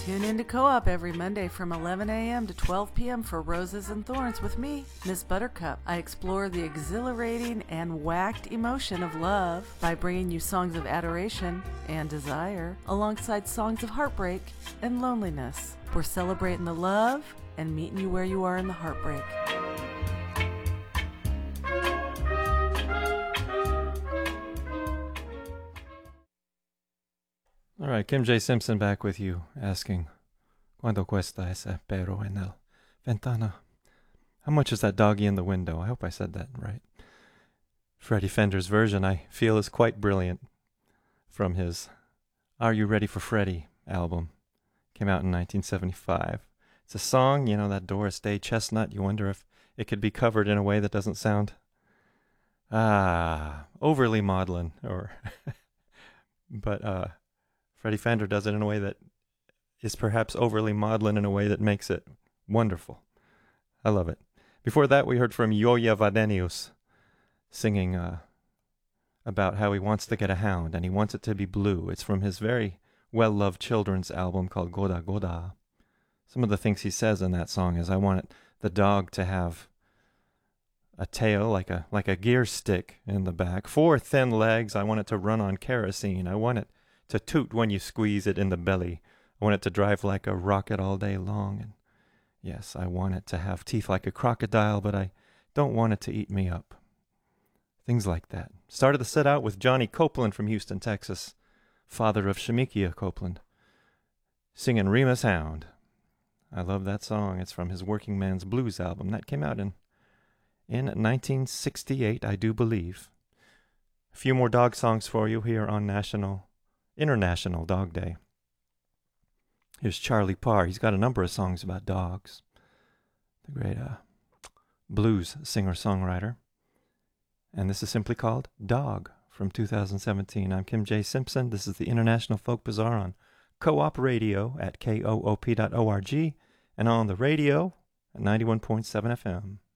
Tune into Co-op every Monday from 11 a.m. to 12 p.m. for Roses and Thorns with me, Miss Buttercup. I explore the exhilarating and whacked emotion of love by bringing you songs of adoration and desire alongside songs of heartbreak and loneliness. We're celebrating the love and meeting you where you are in the heartbreak. All right, Kim J. Simpson back with you, asking, ¿Cuánto cuesta ese perro en el ventana? How much is that doggy in the window? I hope I said that right. Freddie Fender's version, I feel, is quite brilliant from his Are You Ready for Freddie album. Came out in 1975. It's a song, you know, that Doris Day chestnut. You wonder if it could be covered in a way that doesn't sound overly maudlin, or but Freddie Fender does it in a way that is perhaps overly maudlin in a way that makes it wonderful. I love it. Before that, we heard from Joja Wadenius singing about how he wants to get a hound, and he wants it to be blue. It's from his very well-loved children's album called Goda Goda. Some of the things he says in that song is, I want the dog to have a tail like a gear stick in the back, 4 thin legs. I want it to run on kerosene. I want it to toot when you squeeze it in the belly. I want it to drive like a rocket all day long. And yes, I want it to have teeth like a crocodile, but I don't want it to eat me up. Things like that. Started the set out with Johnny Copeland from Houston, Texas, father of Shamikia Copeland, singing Remus Hound. I love that song. It's from his Working Man's Blues album. That came out in 1968, I do believe. A few more dog songs for you here on International Dog Day. Here's Charlie Parr. He's got a number of songs about dogs. The great blues singer-songwriter. And this is simply called Dog from 2017. I'm Kim J. Simpson. This is the International Folk Bazaar on Co-op Radio at koop.org and on the radio at 91.7 FM.